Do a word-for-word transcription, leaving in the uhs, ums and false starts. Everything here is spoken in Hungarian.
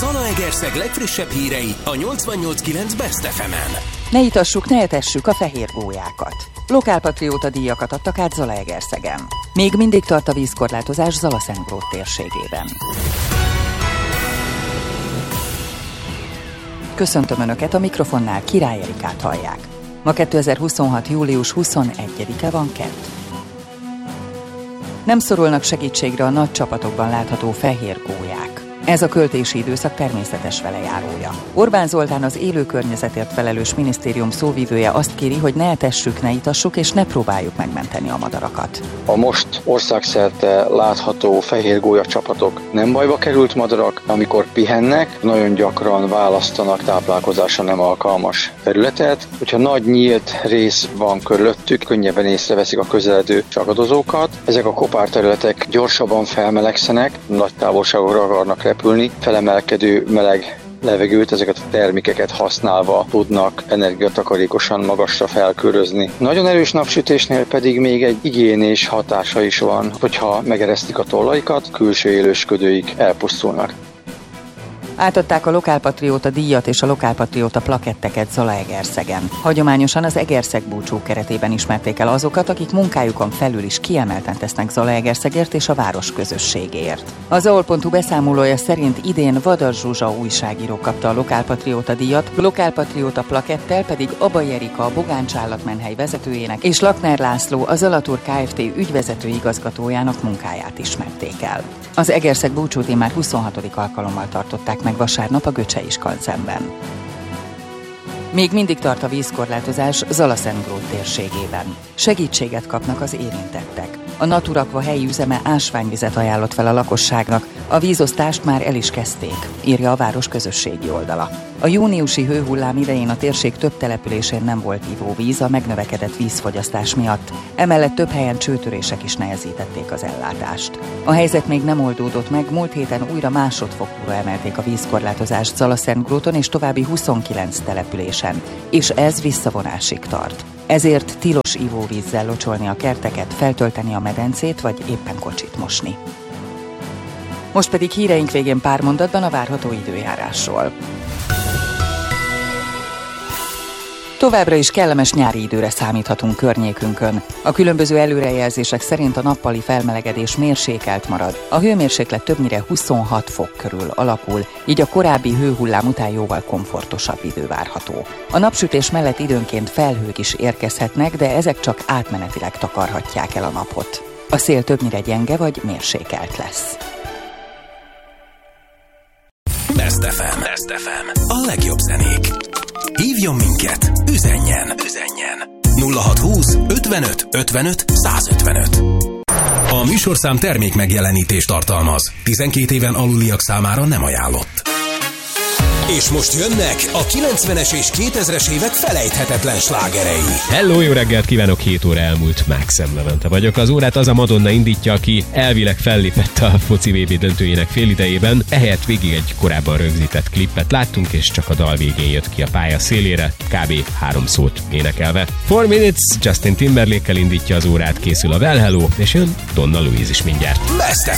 Zalaegerszeg legfrissebb hírei a nyolcvannyolc kilenc Best ef emen. Ne itassuk, ne etessük a fehér gólyákat. Lokálpatrióta díjakat adtak át Zalaegerszegen. Még mindig tart a vízkorlátozás Zalaszentgrót térségében. Köszöntöm Önöket, a mikrofonnál Király Erikát hallják. Ma kétezer-huszonhat. július huszonegyedike van, kedd. Nem szorulnak segítségre a nagy csapatokban látható fehér gólyák. Ez a költési időszak természetes velejárója. Orbán Zoltán, az élő környezetért felelős minisztérium szóvivője azt kéri, hogy ne etessük, ne itassuk és ne próbáljuk megmenteni a madarakat. A most országszerte látható fehér gólya csapatok nem bajba került madarak, amikor pihennek, nagyon gyakran választanak táplálkozásra nem alkalmas területet. Hogyha nagy nyílt rész van körülöttük, könnyebben észreveszik a közeledő csagadozókat. Ezek a kopárterületek gyorsabban felmelegszenek, nagy távolságokra akarnak repülni, felemelkedő meleg levegőt, ezeket a termékeket használva tudnak energiatakarékosan magasra felkörözni. Nagyon erős napsütésnél pedig még egy igiénés hatása is van, hogyha megeresztik a tollaikat, külső élősködőik elpusztulnak. Átadták a lokálpatrióta díjat és a lokálpatrióta plaketteket Zalaegerszegen. Hagyományosan az Egerszeg búcsú keretében ismerték el azokat, akik munkájukon felül is kiemelten tesznek Zalaegerszegért és a város közösségéért. Az á o el pont hu beszámolója szerint idén Vadar Zsuzsa újságíró kapta a lokálpatrióta díjat, lokálpatrióta plakettel pedig Abai Erika, a Bogáncs állatmenhely vezetőjének és Lakner László, az Alatur Kft. Ügyvezető igazgatójának munkáját ismerték el. Az Egerszeg búcsút már huszonhatodik alkalommal tartották meg vasárnap a Göcsei Skanzenben. Még mindig tart a vízkorlátozás Zalaszentgrót térségében. Segítséget kapnak az érintettek. A Naturakva helyi üzeme ásványvizet ajánlott fel a lakosságnak, a vízosztást már el is kezdték, írja a város közösségi oldala. A júniusi hőhullám idején a térség több településén nem volt ivóvíz a megnövekedett vízfogyasztás miatt, emellett több helyen csőtörések is nehezítették az ellátást. A helyzet még nem oldódott meg, múlt héten újra másodfokúra emelték a vízkorlátozást Zalaszentgróton és további huszonkilenc településen, és ez visszavonásig tart. Ezért tilos ivóvízzel locsolni a kerteket, feltölteni a medencét vagy éppen kocsit mosni. Most pedig híreink végén pár mondatban a várható időjárásról. Továbbra is kellemes nyári időre számíthatunk környékünkön. A különböző előrejelzések szerint a nappali felmelegedés mérsékelt marad. A hőmérséklet többnyire huszonhat fok körül alakul, így a korábbi hőhullám után jóval komfortosabb idő várható. A napsütés mellett időnként felhők is érkezhetnek, de ezek csak átmenetileg takarhatják el a napot. A szél többnyire gyenge vagy mérsékelt lesz. Best ef em. Best ef em. A legjobb zenék. Hívjon minket, üzenjen, üzenjen. nulla hatszázhúsz ötvenöt ötvenöt százötvenöt. A műsorszám termék megjelenítést tartalmaz. tizenkét éven aluliak számára nem ajánlott. És most jönnek a kilencvenes és kétezres évek felejthetetlen slágerei. Hello, jó reggelt kívánok, hét óra elmúlt, Mákszem Levente vagyok. Az órát az a Madonna indítja, aki elvileg fellépett a foci vé bé döntőjének félidejében. Ehelyett végig egy korábban rögzített klippet láttunk, és csak a dal végén jött ki a pálya szélére, kb. három szót énekelve. four minutes, Justin Timberlake-kel indítja az órát, készül a Well Hello, és jön Donna Louise is mindjárt. Best ef